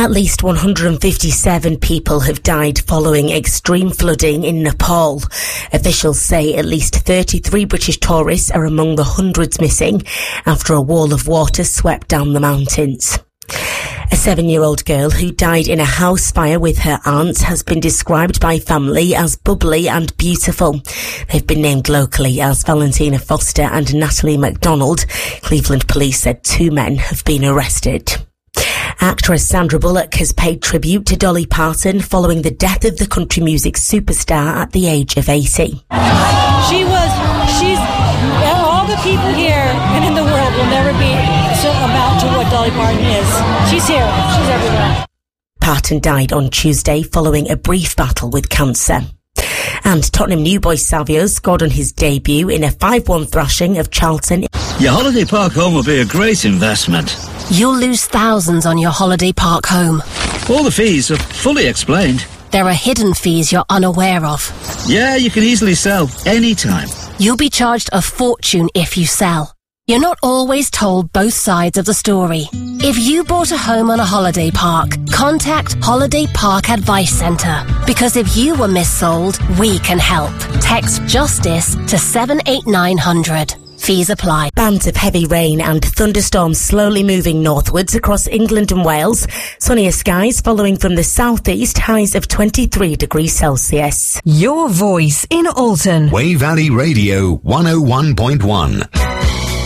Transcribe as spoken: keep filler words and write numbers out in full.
At least one hundred fifty-seven people have died following extreme flooding in Nepal. Officials say at least thirty-three British tourists are among the hundreds missing after a wall of water swept down the mountains. A seven-year-old girl who died in a house fire with her aunt has been described by family as bubbly and beautiful. They've been named locally as Valentina Foster and Natalie MacDonald. Cleveland police said two men have been arrested. Actress Sandra Bullock has paid tribute to Dolly Parton following the death of the country music superstar at the age of eighty. She was, she's, all the people here and in the world will never be so amount to what Dolly Parton is. She's here, she's everywhere. Parton died on Tuesday following a brief battle with cancer. And Tottenham new boy Savio scored on his debut in a five one thrashing of Charlton. Your holiday park home will be a great investment. You'll lose thousands on your holiday park home. All the fees are fully explained. There are hidden fees you're unaware of. Yeah, you can easily sell anytime. You'll be charged a fortune if you sell. You're not always told both sides of the story. If you bought a home on a holiday park, contact Holiday Park Advice Centre. Because if you were missold, we can help. Text JUSTICE to seven eight nine hundred. Fees apply. Bands of heavy rain and thunderstorms slowly moving northwards across England and Wales. Sunnier skies following from the southeast, highs of twenty-three degrees Celsius. Your voice in Alton. Way Valley Radio one oh one point one.